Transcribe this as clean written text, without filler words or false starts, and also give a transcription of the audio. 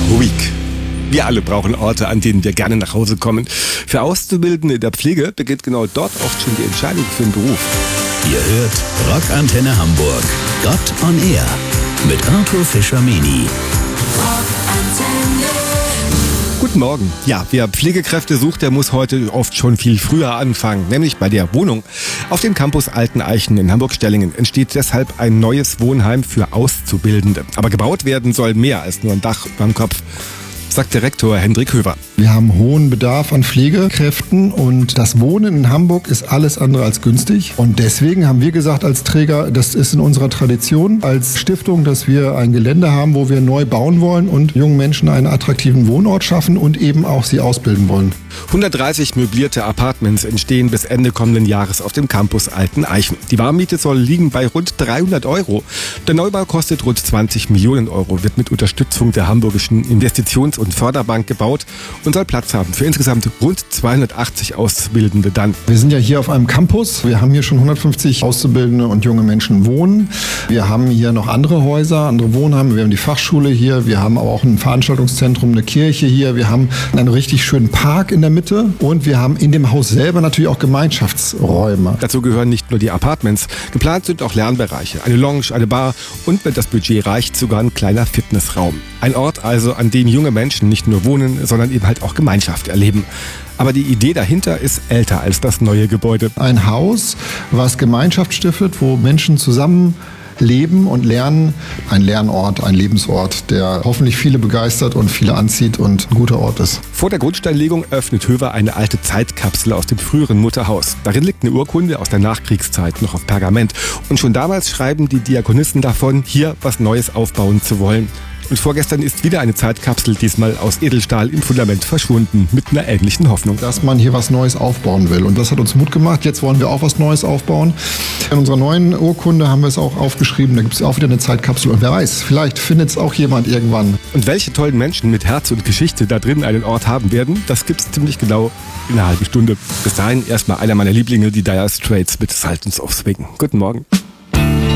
ruhig. Wir alle brauchen Orte, an denen wir gerne nach Hause kommen. Für Auszubildende in der Pflege beginnt genau dort oft schon die Entscheidung für den Beruf. Ihr hört Rockantenne Hamburg. Gott on Air mit Arthur Fischer-Meni. Guten Morgen. Ja, wer Pflegekräfte sucht, der muss heute oft schon viel früher anfangen, nämlich bei der Wohnung. Auf dem Campus Alteneichen in Hamburg-Stellingen entsteht deshalb ein neues Wohnheim für Auszubildende. Aber gebaut werden soll mehr als nur ein Dach über dem Kopf, sagt Direktor Hendrik Höver. Wir haben hohen Bedarf an Pflegekräften und das Wohnen in Hamburg ist alles andere als günstig. Und deswegen haben wir gesagt als Träger, das ist in unserer Tradition als Stiftung, dass wir ein Gelände haben, wo wir neu bauen wollen und jungen Menschen einen attraktiven Wohnort schaffen und eben auch sie ausbilden wollen. 130 möblierte Apartments entstehen bis Ende kommenden Jahres auf dem Campus Alteneichen. Die Warmmiete soll liegen bei rund 300 Euro. Der Neubau kostet rund 20 Millionen Euro, wird mit Unterstützung der Hamburgischen Investitions- und Förderbank gebaut und soll Platz haben für insgesamt rund 280 Auszubildende dann. Wir sind ja hier auf einem Campus. Wir haben hier schon 150 Auszubildende und junge Menschen wohnen. Wir haben hier noch andere Häuser, andere Wohnheime. Wir haben die Fachschule hier. Wir haben aber auch ein Veranstaltungszentrum, eine Kirche hier. Wir haben einen richtig schönen Park in der Mitte und wir haben in dem Haus selber natürlich auch Gemeinschaftsräume. Dazu gehören nicht nur die Apartments. Geplant sind auch Lernbereiche, eine Lounge, eine Bar und, wenn das Budget reicht, sogar ein kleiner Fitnessraum. Ein Ort also, an dem junge Menschen nicht nur wohnen, sondern eben halt auch Gemeinschaft erleben. Aber die Idee dahinter ist älter als das neue Gebäude. Ein Haus, was Gemeinschaft stiftet, wo Menschen zusammen leben und lernen. Ein Lernort, ein Lebensort, der hoffentlich viele begeistert und viele anzieht und ein guter Ort ist. Vor der Grundsteinlegung öffnet Höver eine alte Zeitkapsel aus dem früheren Mutterhaus. Darin liegt eine Urkunde aus der Nachkriegszeit noch auf Pergament. Und schon damals schreiben die Diakonisten davon, hier was Neues aufbauen zu wollen. Und vorgestern ist wieder eine Zeitkapsel, diesmal aus Edelstahl, im Fundament verschwunden, mit einer ähnlichen Hoffnung. Dass man hier was Neues aufbauen will. Und das hat uns Mut gemacht. Jetzt wollen wir auch was Neues aufbauen. In unserer neuen Urkunde haben wir es auch aufgeschrieben. Da gibt es auch wieder eine Zeitkapsel. Und wer weiß, vielleicht findet es auch jemand irgendwann. Und welche tollen Menschen mit Herz und Geschichte da drin einen Ort haben werden, das gibt es ziemlich genau in einer halben Stunde. Bis dahin erstmal einer meiner Lieblinge, die Dire Straits mit Sultans of Swing. Guten Morgen.